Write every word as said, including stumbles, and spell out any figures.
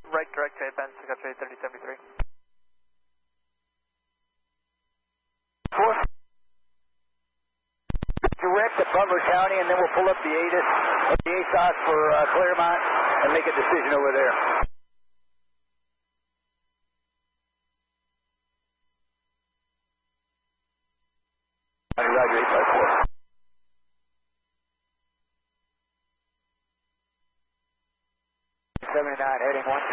Right direct to advance, Secretary thirty seventy-three. Four. Direct to Butler County, and then we'll pull up the A T I S, the A S O S for uh, Claremont, and make a decision over there. Roger, eight by four. seventy-nine, heading one.